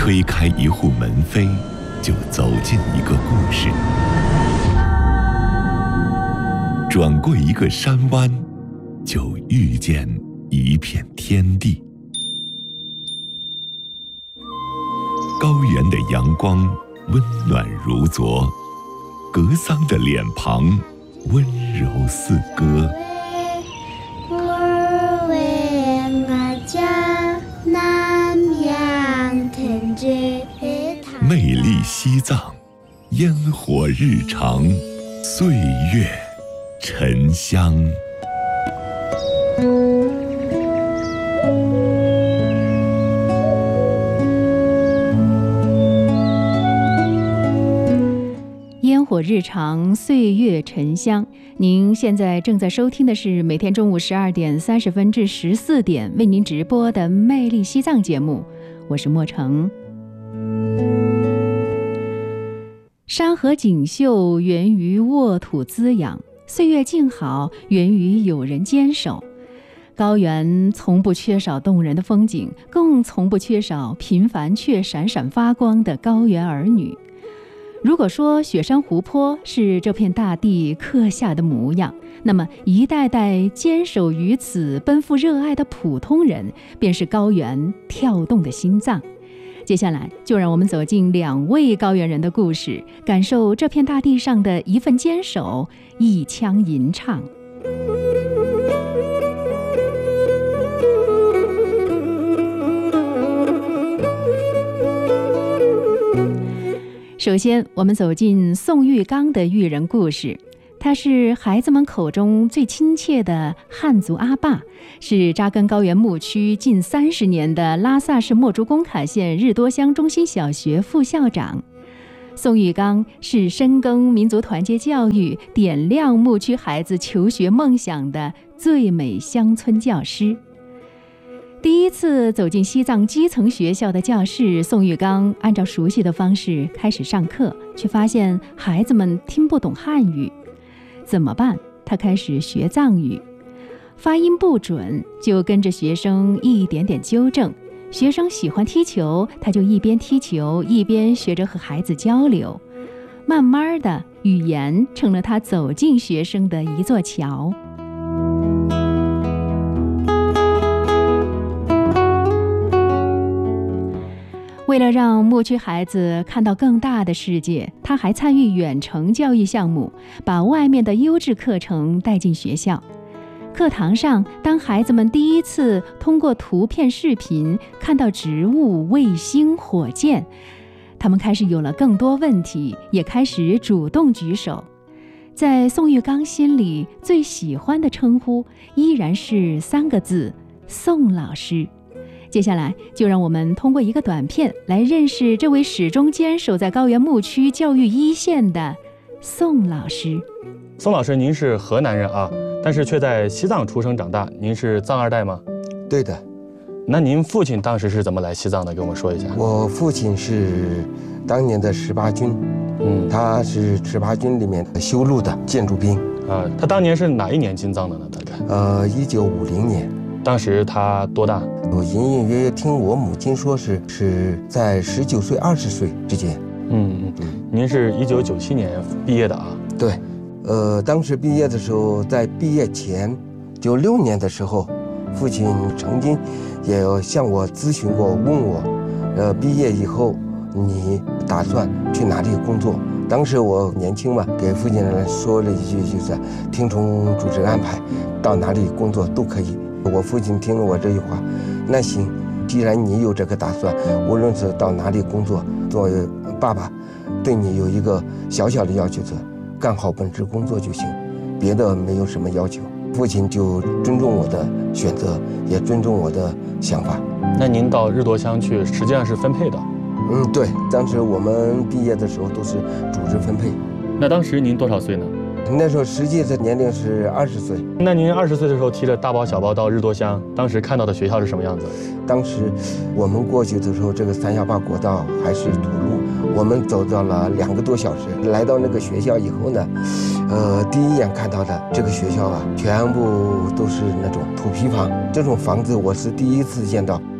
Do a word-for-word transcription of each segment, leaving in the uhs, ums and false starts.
推开一户门扉，就走进一个故事；转过一个山湾，就遇见一片天地。高原的阳光温暖如昨，格桑的脸庞温柔似歌。魅力西藏，烟火日常，岁月沉香。 烟火日常，岁月沉香。您现在正在收听的是每天中午十二点三十分至十四点为您直播的《魅力西藏》节目，我是莫成。山河锦绣源于沃土滋养，岁月静好源于有人坚守。高原从不缺少动人的风景，更从不缺少平凡却闪闪发光的高原儿女。如果说雪山湖泊是这片大地刻下的模样，那么一代代坚守于此、奔赴热爱的普通人，便是高原跳动的心脏。接下来就让我们走进两位高原人的故事，感受这片大地上的一份坚守，一腔吟唱。首先，我们走进宋玉刚的育人故事。他是孩子们口中最亲切的汉族阿爸，是扎根高原牧区近三十年的拉萨市墨竹工卡县日多乡中心小学副校长。宋玉刚是深耕民族团结教育、点亮牧区孩子求学梦想的最美乡村教师。第一次走进西藏基层学校的教室，宋玉刚按照熟悉的方式开始上课，却发现孩子们听不懂汉语。怎么办？他开始学藏语，发音不准就跟着学生一点点纠正。学生喜欢踢球，他就一边踢球一边学着和孩子交流。慢慢的，语言成了他走进学生的一座桥。为了让牧区孩子看到更大的世界，他还参与远程教育项目，把外面的优质课程带进学校。课堂上，当孩子们第一次通过图片视频看到植物、卫星、火箭，他们开始有了更多问题，也开始主动举手。在宋玉刚心里，最喜欢的称呼依然是三个字：宋老师。接下来就让我们通过一个短片来认识这位始终坚守在高原牧区教育一线的宋老师。 宋老师，您是河南人啊，但是却在西藏出生长大，您是藏二代吗？ 对的。 那您父亲当时是怎么来西藏的？跟我们说一下。 我父亲是当年的十八军，嗯，他是十八军里面修路的建筑兵啊。他当年是哪一年进藏的呢？大概？ 呃，一九五零年。 当时他多大？ 我隐隐约约听我母亲说是是在十九岁、二十岁之间。 嗯嗯嗯。您是一九九七年毕业的啊？ 对，呃，当时毕业的时候，在毕业前九六年的时候，父亲曾经也向我咨询过，问我，呃，毕业以后你打算去哪里工作？当时我年轻嘛，给父亲说了一句，就是听从组织安排，到哪里工作都可以。我父亲听了我这句话，那行，既然你有这个打算，无论是到哪里工作，作为爸爸对你有一个小小的要求，是干好本职工作就行，别的没有什么要求。父亲就尊重我的选择，也尊重我的想法。 那您到日多乡去，实际上是分配的？ 嗯，对，当时我们毕业的时候都是组织分配。 那当时您多少岁呢？ 那时候实际的年龄是二十岁。 那您二十岁的时候提着大包小包到日多乡，当时看到的学校是什么样子？ 当时我们过去的时候，这个三幺八国道还是土路，我们走到了两个多小时。来到那个学校以后呢，呃，第一眼看到的这个学校啊，全部都是那种土坯房，这种房子我是第一次见到。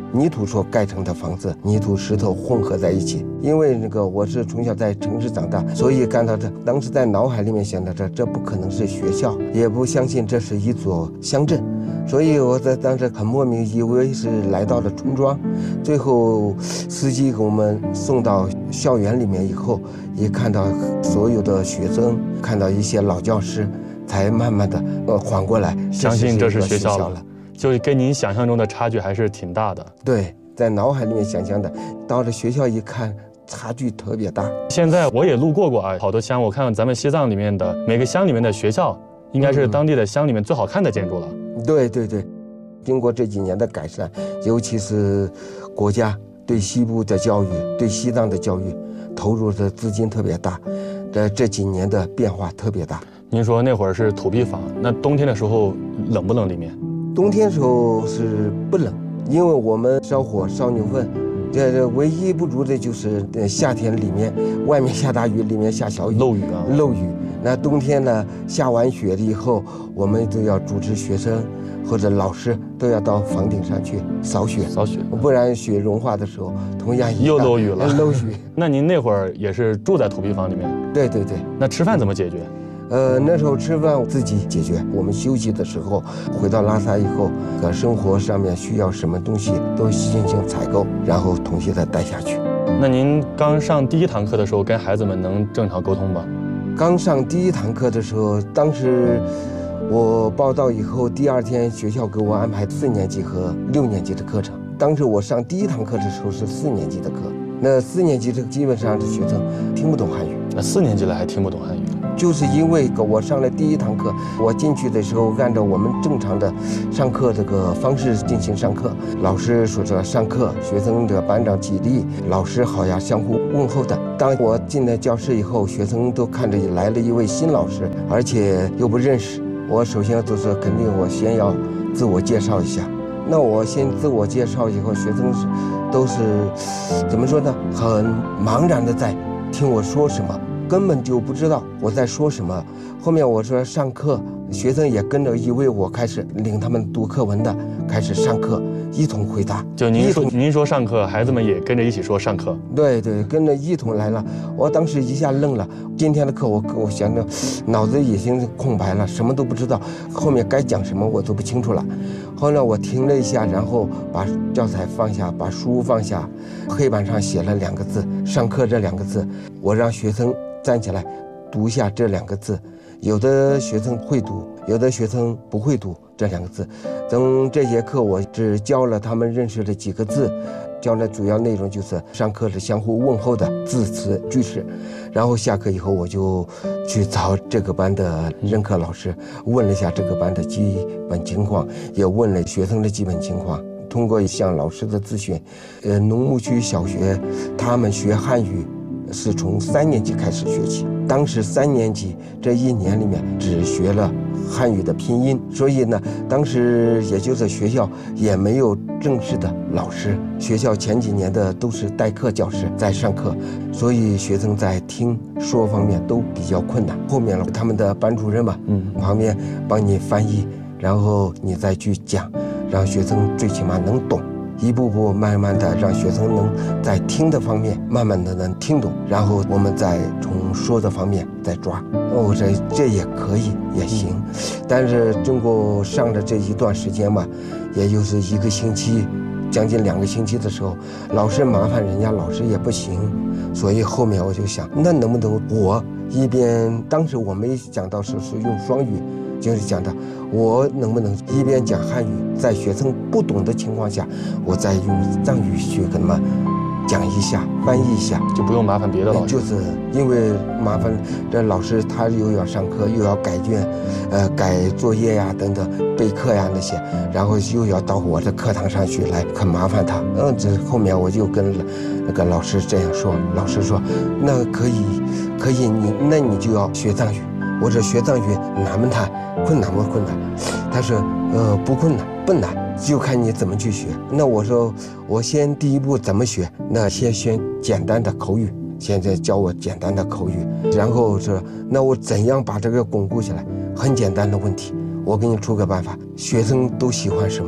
泥土所盖成的房子，泥土石头混合在一起。因为那个我是从小在城市长大，所以看到这，当时在脑海里面想到这，这不可能是学校，也不相信这是一座乡镇，所以我在当时很莫名，以为是来到了村庄。最后司机给我们送到校园里面以后，也看到所有的学生，看到一些老教师，才慢慢的呃缓过来， 相信这是学校了。 了。就跟您想象中的差距还是挺大的。 对，在脑海里面想象的，到了学校一看，差距特别大。 现在我也路过过啊，好多乡，我看咱们西藏里面的每个乡里面的学校，应该是当地的乡里面最好看的建筑了。 嗯、对对对，经过这几年的改善，尤其是国家对西部的教育、对西藏的教育投入的资金特别大，这这几年的变化特别大。 您说那会儿是土坯房，那冬天的时候冷不冷里面？ 冬天时候是不冷，因为我们烧火烧牛粪，这这唯一不足的就是夏天里面外面下大雨，里面下小雨， 漏雨啊， 漏雨。那冬天呢，下完雪了以后，我们都要组织学生或者老师都要到房顶上去扫雪， 扫雪， 不然雪融化的时候，同样又漏雨了， 漏雨。 那您那会儿也是住在土坯房里面？ 对对对。 那吃饭怎么解决？ 呃，那时候吃饭自己解决。我们休息的时候，回到拉萨以后，呃，生活上面需要什么东西都进行采购，然后同学再带下去。 那您刚上第一堂课的时候，跟孩子们能正常沟通吗？ 刚上第一堂课的时候，当时我报到以后，第二天学校给我安排四年级和六年级的课程。当时我上第一堂课的时候是四年级的课，那四年级这基本上的学生听不懂汉语。 那四年级了还听不懂汉语？ 就是因为我上了第一堂课，我进去的时候按照我们正常的上课这个方式进行上课，老师说着上课，学生的班长起立，老师好呀，相互问候的。当我进了教室以后，学生都看着来了一位新老师，而且又不认识我，首先就是肯定我先要自我介绍一下。那我先自我介绍以后，学生是都是怎么说呢？很茫然的在听我说什么。根本就不知道我在说什么。后面我说上课，学生也跟着以为我开始领他们读课文的，开始上课，一同回答。 就您说您说上课，孩子们也跟着一起说上课。 对对，跟着一同来了。我当时一下愣了，今天的课我我想着，脑子已经空白了，什么都不知道，后面该讲什么我都不清楚了。后来我停了一下，然后把教材放下，把书放下，黑板上写了两个字“上课”这两个字，我让学生站起来读下这两个字。有的学生会读，有的学生不会读这两个字。等这节课我只教了他们认识了几个字，教的主要内容就是上课是相互问候的字词句式。然后下课以后我就去找这个班的任课老师，问了一下这个班的基本情况，也问了学生的基本情况。通过向老师的咨询，呃，农牧区小学他们学汉语是从三年级开始学起，当时三年级这一年里面只学了汉语的拼音，所以呢，当时也就是学校也没有正式的老师，学校前几年的都是代课教师在上课，所以学生在听说方面都比较困难。后面他们的班主任嘛，嗯，旁边帮你翻译，然后你再去讲，让学生最起码能懂。一步步慢慢的让学生能在听的方面慢慢的能听懂，然后我们再从说的方面再抓。哦，这这也可以也行，但是经过上的这一段时间嘛，也就是一个星期，将近两个星期的时候，老师麻烦人家老师也不行，所以后面我就想，那能不能我一边，当时我没讲到是是用双语。就是讲的，我能不能一边讲汉语，在学生不懂的情况下，我再用藏语去跟他们讲一下，翻译一下， 就不用麻烦别的老师。 就是因为麻烦这老师他又要上课，又要改卷，呃，改作业呀等等，备课呀那些，然后又要到我的课堂上去来，很麻烦他。嗯，这后面我就跟那个老师这样说，老师说，那可以，可以，你那你就要学藏语。我说学藏语难不难？困难不困难？他说呃不困难，不难，就看你怎么去学。那我说我先第一步怎么学？那先学简单的口语，现在教我简单的口语，然后说那我怎样把这个巩固起来？很简单的问题，我给你出个办法。学生都喜欢什么？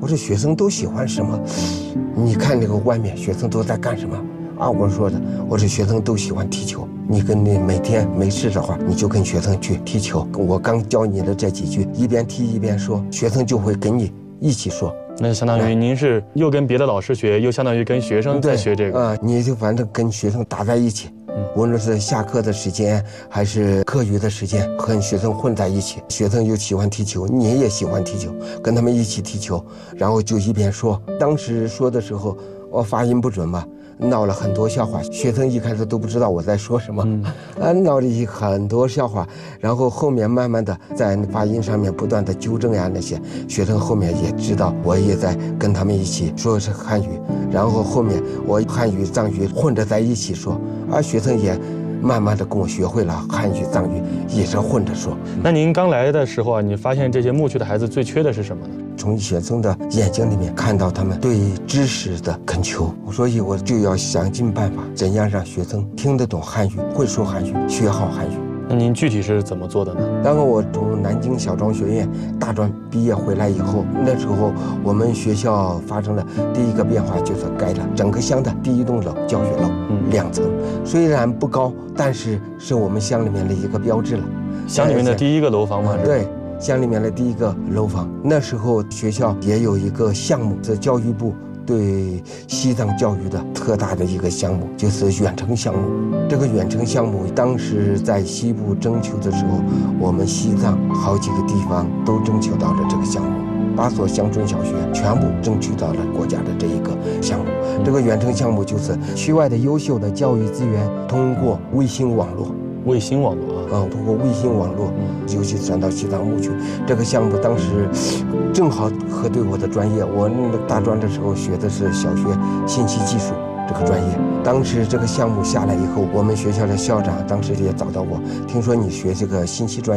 我说学生都喜欢什么？你看那个外面学生都在干什么？啊，我说的，我说学生都喜欢踢球。你跟你每天没事的话，你就跟学生去踢球。我刚教你的这几句，一边踢一边说，学生就会跟你一起说。 那相当于您是又跟别的老师学，又相当于跟学生在学这个啊、呃，你就反正跟学生打在一起。无论是下课的时间还是课余的时间，和学生混在一起。学生又喜欢踢球，你也喜欢踢球，跟他们一起踢球，然后就一边说。当时说的时候，我发音不准嘛，闹了很多笑话。学生一开始都不知道我在说什么，嗯、啊，闹了很多笑话。然后后面慢慢的在发音上面不断的纠正呀，那些学生后面也知道我也在跟他们一起说是汉语。然后后面我汉语藏语混着在一起说，而学生也慢慢的跟我学会了汉语藏语，也是混着说。 那您刚来的时候啊，你发现这些牧区的孩子最缺的是什么呢？ 从学生的眼睛里面看到他们对知识的恳求，所以我就要想尽办法，怎样让学生听得懂汉语，会说汉语，学好汉语。 那您具体是怎么做的呢？ 然后我从南京小庄学院大专毕业回来以后，那时候我们学校发生了第一个变化，就是盖了整个乡的第一栋楼教学楼，嗯、两层，虽然不高，但是是我们乡里面的一个标志了。 乡里面的第一个楼房吗？ 对。乡里面的第一个楼房，那时候学校也有一个项目，是教育部对西藏教育的特大的一个项目，就是远程项目。这个远程项目当时在西部征求的时候，我们西藏好几个地方都征求到了这个项目，八所乡村小学全部争取到了国家的这一个项目。这个远程项目就是区外的优秀的教育资源通过卫星网络。 卫星网络啊， 嗯，通过卫星网络，尤其传到西藏牧区。这个项目当时正好核对我的专业，我大专的时候学的是小学信息技术这个专业。当时这个项目下来以后，我们学校的校长当时也找到我，听说你学这个信息专业。